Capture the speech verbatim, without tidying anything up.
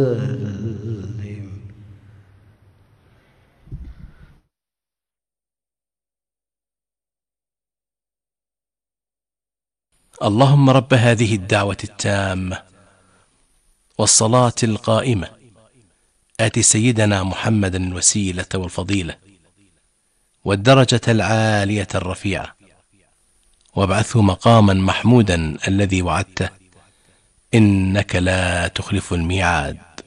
اللهم رب هذه الدعوة التامة والصلاة القائمة آت سيدنا محمدا الوسيلة والفضيلة والدرجة العالية الرفيعة وابعثه مقاما محمودا الذي وعدته إنك لا تخلف الميعاد.